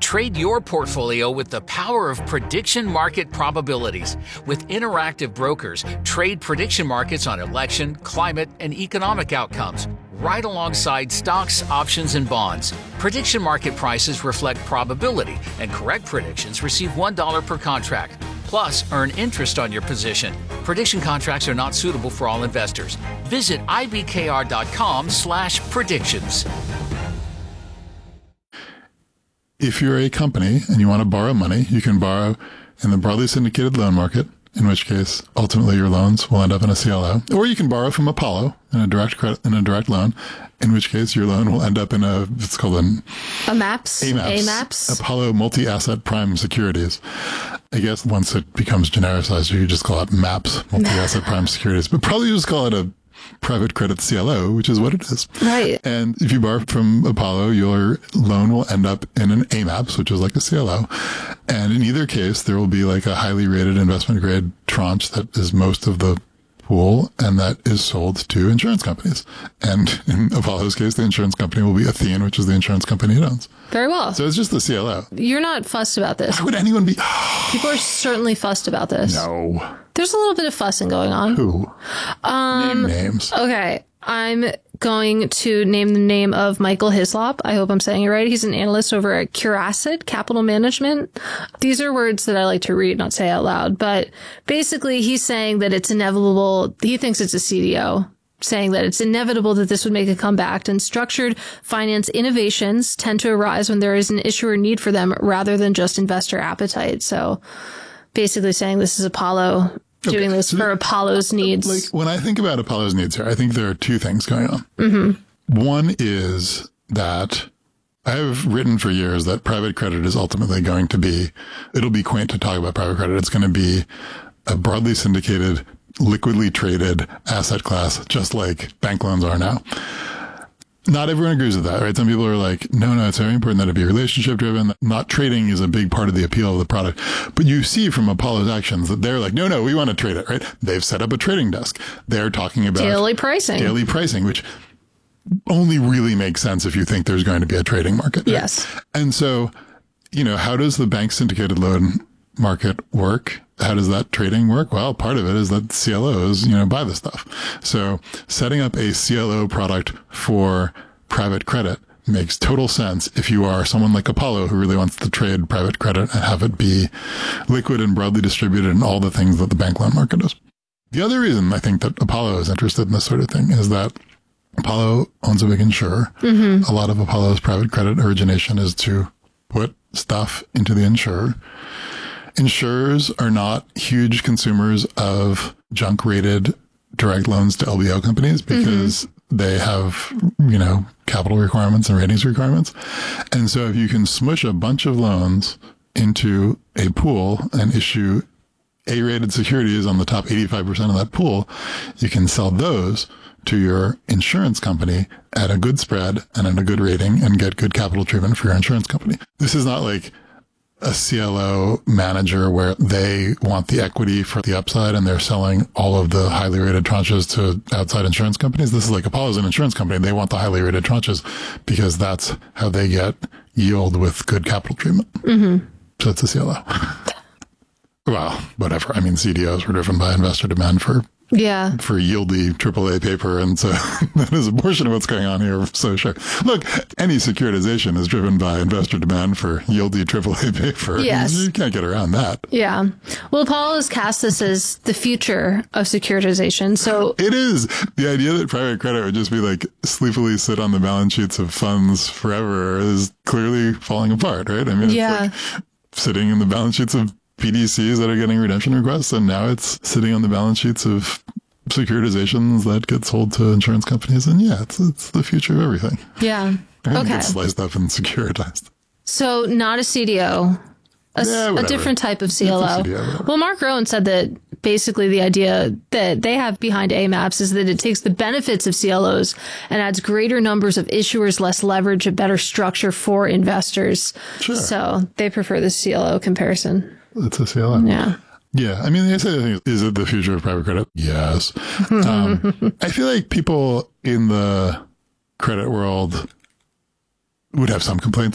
Trade your portfolio with the power of prediction market probabilities. With interactive brokers, trade prediction markets on election, climate, and economic outcomes, right alongside stocks, options, and bonds. Prediction market prices reflect probability, and correct predictions receive $1 per contract. Plus, earn interest on your position. Prediction contracts are not suitable for all investors. Visit ibkr.com/predictions. If you're a company and you want to borrow money, you can borrow in the broadly syndicated loan market, in which case, ultimately your loans will end up in a CLO. Or you can borrow from Apollo in a direct credit, in a direct loan, in which case your loan will end up in it's called AMAPS. Apollo Multi-Asset Prime Securities. I guess once it becomes genericized, you could just call it MAPS, Multi-Asset Prime Securities, but probably just call it a private credit CLO, which is what it is. Right. And if you borrow from Apollo, your loan will end up in an AMAPS, which is like a CLO. And in either case, there will be like a highly rated investment grade tranche that is most of the pool and that is sold to insurance companies. And in Apollo's case, the insurance company will be Athene, which is the insurance company it owns. Very well. So it's just the CLO. You're not fussed about this. Why would anyone be? People are certainly fussed about this. No. There's a little bit of fussing going on. Who? Name names. Okay. I'm going to name the name of Michael Hislop. I hope I'm saying it right. He's an analyst over at Curacid Capital Management. These are words that I like to read, not say out loud. But basically, he's saying that it's inevitable. He thinks it's a CDO, saying that it's inevitable that this would make a comeback, and structured finance innovations tend to arise when there is an issuer need for them rather than just investor appetite. So basically saying this is Apollo doing this for Apollo's needs. Like when I think about Apollo's needs here, I think there are two things going on. Mm-hmm. One is that I have written for years that private credit is ultimately going to be, it'll be quaint to talk about private credit. It's going to be a broadly syndicated, liquidly traded asset class, just like bank loans are now. Not everyone agrees with that, right? Some people are like, no, it's very important that it be relationship driven. Not trading is a big part of the appeal of the product. But you see from Apollo's actions that they're like, no, we want to trade it, right? They've set up a trading desk. They're talking about daily pricing, which only really makes sense if you think there's going to be a trading market. Right? Yes. And so, how does the bank syndicated loan market work? How does that trading work? Well, part of it is that CLOs, buy the stuff. So setting up a CLO product for private credit makes total sense if you are someone like Apollo who really wants to trade private credit and have it be liquid and broadly distributed and all the things that the bank loan market is. The other reason I think that Apollo is interested in this sort of thing is that Apollo owns a big insurer. Mm-hmm. A lot of Apollo's private credit origination is to put stuff into the insurer. Insurers are not huge consumers of junk-rated direct loans to LBO companies because they have, capital requirements and ratings requirements. And so if you can smush a bunch of loans into a pool and issue A-rated securities on the top 85% of that pool, you can sell those to your insurance company at a good spread and at a good rating and get good capital treatment for your insurance company. This is not like a CLO manager where they want the equity for the upside and they're selling all of the highly rated tranches to outside insurance companies. This is like Apollo's an insurance company. They want the highly rated tranches because that's how they get yield with good capital treatment. Mm-hmm. So it's a CLO. Well, whatever. I mean, CDOs were driven by investor demand for yieldy AAA paper. And so that is a portion of what's going on here. So sure. Look, any securitization is driven by investor demand for yieldy AAA paper. Yes. You can't get around that. Yeah. Well, Apollo has cast this as the future of securitization. So it is. The idea that private credit would just be like sleepily sit on the balance sheets of funds forever is clearly falling apart, right? I mean, it's like sitting in the balance sheets of PDCs that are getting redemption requests, and now it's sitting on the balance sheets of securitizations that get sold to insurance companies. And it's the future of everything. Yeah. Okay. Gets sliced up and securitized. So not a CDO, a different type of CLO. Well, Mark Rowan said that basically the idea that they have behind AMAPS is that it takes the benefits of CLOs and adds greater numbers of issuers, less leverage, a better structure for investors. Sure. So they prefer the CLO comparison. It's a CLO. Yeah. Yeah. I mean, they say, is it the future of private credit? Yes. I feel like people in the credit world would have some complaints